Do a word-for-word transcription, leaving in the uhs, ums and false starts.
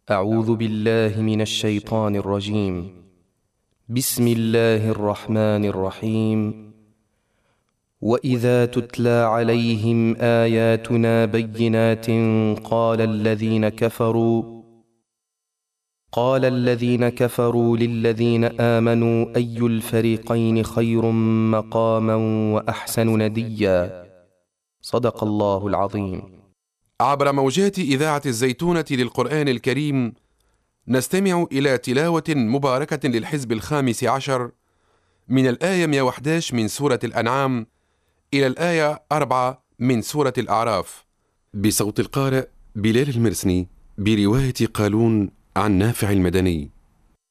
أعوذ بالله من الشيطان الرجيم. بسم الله الرحمن الرحيم. وإذا تتلى عليهم آياتنا بينات قال الذين كفروا قال الذين كفروا للذين آمنوا أي الفريقين خير مقاما وأحسن نديا. صدق الله العظيم. عبر موجات إذاعة الزيتونة للقرآن الكريم نستمع إلى تلاوة مباركة للحزب الخامس عشر من الآية مئة وأحد عشر من سورة الأنعام إلى الآية أربعة من سورة الأعراف، بصوت القارئ بلال المرسني، برواية قالون عن نافع المدني.